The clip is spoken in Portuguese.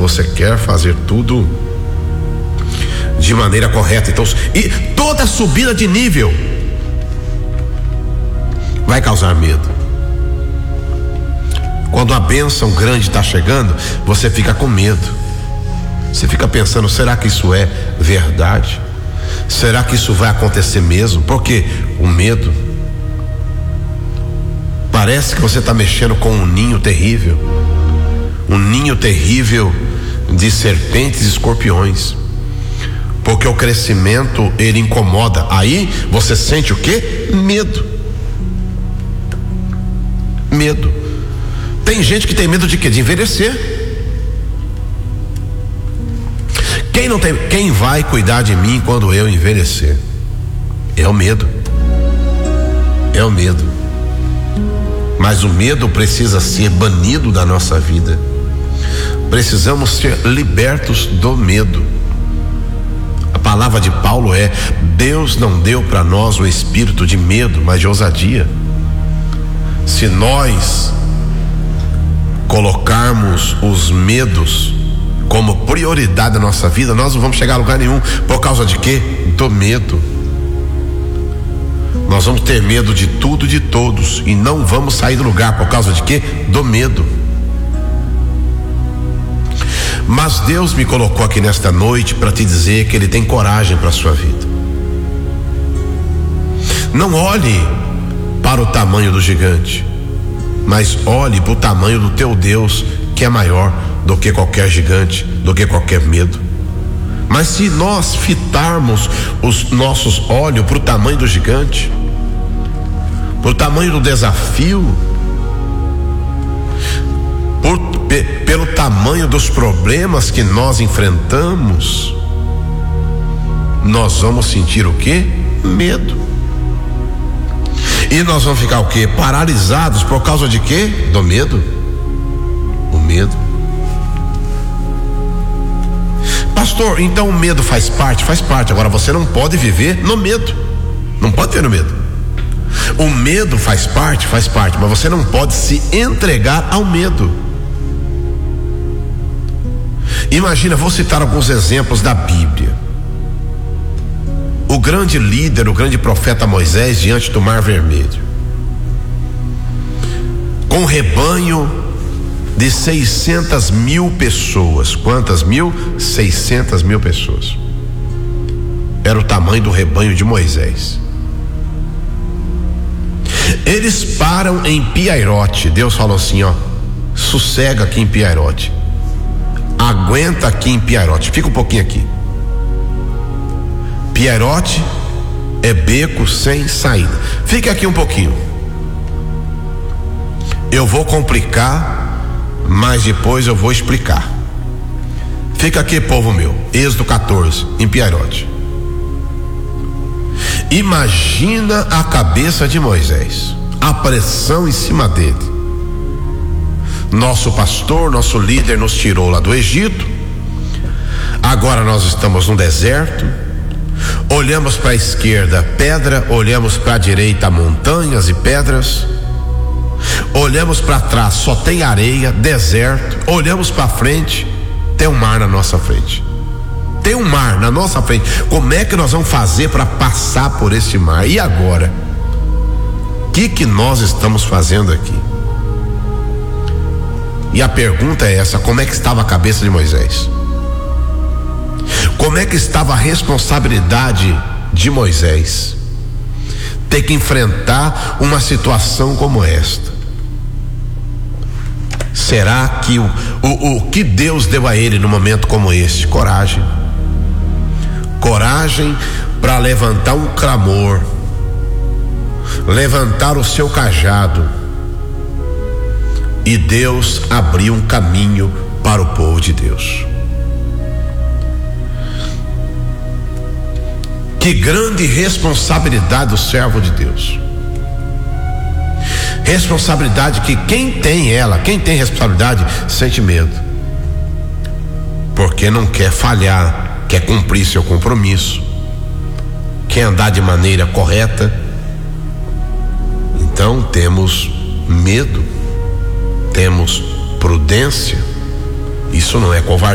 você quer fazer tudo de maneira correta. Então, e toda subida de nível vai causar medo. Quando a bênção grande está chegando, você fica com medo. Você fica pensando, será que isso é verdade? Será que isso vai acontecer mesmo? Porque o medo parece que você está mexendo com um ninho terrível de serpentes e escorpiões, porque o crescimento ele incomoda. Aí você sente o quê? Medo. Tem gente que tem medo de quê? De envelhecer. Quem vai cuidar de mim quando eu envelhecer? É o medo. Mas o medo precisa ser banido da nossa vida. Precisamos ser libertos do medo. A palavra de Paulo é: Deus não deu para nós o espírito de medo, mas de ousadia. Se nós colocarmos os medos como prioridade da nossa vida, nós não vamos chegar a lugar nenhum. Por causa de quê? Do medo. Nós vamos ter medo de tudo e de todos e não vamos sair do lugar. Por causa de quê? Do medo. Mas Deus me colocou aqui nesta noite para te dizer que Ele tem coragem para a sua vida. Não olhe para o tamanho do gigante, mas olhe para o tamanho do teu Deus, que é maior do que qualquer gigante, do que qualquer medo. Mas se nós fitarmos os nossos olhos para o tamanho do gigante, para o tamanho do desafio, pelo tamanho dos problemas que nós enfrentamos, nós vamos sentir o quê? Medo. E nós vamos ficar o quê? Paralisados por causa de quê? Do medo. O medo. Pastor, então o medo faz parte? Faz parte. Agora você não pode viver no medo. Não pode viver no medo. O medo faz parte, mas você não pode se entregar ao medo. Imagina, vou citar alguns exemplos da Bíblia. O grande líder, o grande profeta Moisés diante do Mar Vermelho, com um rebanho de 600 mil pessoas. Quantas mil? 600 mil pessoas. Era o tamanho do rebanho de Moisés. Eles param em Piairote. Deus falou assim: ó, sossega aqui em Piairote, aguenta aqui em Piairote, fica um pouquinho aqui. Piairote é beco sem saída, fica aqui um pouquinho. Eu vou complicar, mas depois eu vou explicar. Fica aqui, povo meu. Êxodo 14, em Piairote. Imagina a cabeça de Moisés, a pressão em cima dele. Nosso pastor, nosso líder nos tirou lá do Egito. Agora nós estamos no deserto. Olhamos para a esquerda, pedra. Olhamos para a direita, montanhas e pedras. Olhamos para trás, só tem areia, deserto. Olhamos para frente, tem um mar na nossa frente. Tem um mar na nossa frente. Como é que nós vamos fazer para passar por esse mar? E agora? O que nós estamos fazendo aqui? E a pergunta é essa: como é que estava a cabeça de Moisés? Como é que estava a responsabilidade de Moisés ter que enfrentar uma situação como esta? Será que o que Deus deu a ele no momento como este? Coragem. Coragem para levantar um clamor, levantar o seu cajado, e Deus abriu um caminho para o povo de Deus. Que grande responsabilidade do servo de Deus. Responsabilidade que quem tem responsabilidade, sente medo, porque não quer falhar, quer cumprir seu compromisso, quer andar de maneira correta. Então temos medo, temos prudência. Isso não é covardia.